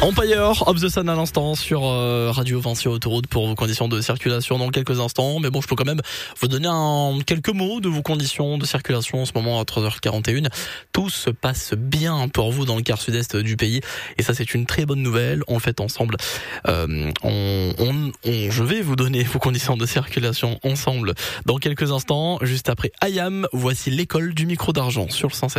Empire of the Sun à l'instant sur Radio Vinci Autoroute pour vos conditions de circulation dans quelques instants. Mais bon, je peux quand même vous donner quelques mots de vos conditions de circulation en ce moment à 3h41. Tout se passe bien pour vous dans le quart sud-est du pays. Et ça, c'est une très bonne nouvelle. On le fait ensemble. Je vais vous donner vos conditions de circulation ensemble dans quelques instants. Juste après IAM, voici l'école du micro d'argent sur le 107.